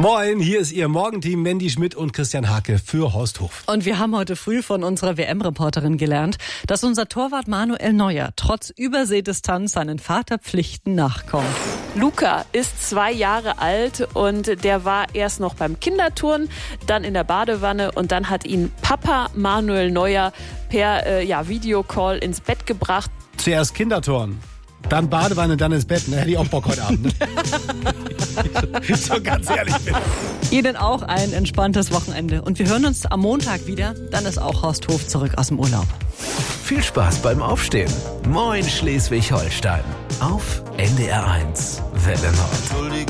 Moin, hier ist Ihr Morgenteam Mandy Schmidt und Christian Hake für Horst Hof. Und wir haben heute früh von unserer WM-Reporterin gelernt, dass unser Torwart Manuel Neuer trotz Überseedistanz seinen Vaterpflichten nachkommt. Luca ist 2 Jahre alt und der war erst noch beim Kinderturnen, dann in der Badewanne und dann hat ihn Papa Manuel Neuer per Videocall ins Bett gebracht. Zuerst Kinderturnen, dann Badewanne, dann ins Bett. Da hätte ich auch Bock heute Abend. Ne? So ganz ehrlich bin. Ihnen auch ein entspanntes Wochenende. Und wir hören uns am Montag wieder. Dann ist auch Horst Hof zurück aus dem Urlaub. Viel Spaß beim Aufstehen. Moin Schleswig-Holstein. Auf NDR 1 Welle Nord.